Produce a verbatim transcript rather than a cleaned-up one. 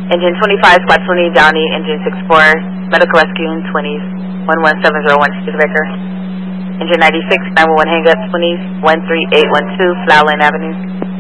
Engine twenty-five, Squad twenty, Downey, Engine six four, Medical Rescue in twenties, one one seven zero one, Studebaker. Engine ninety-six, nine one one, hang up, twenties, one three eight one two, Flower Lane Avenue.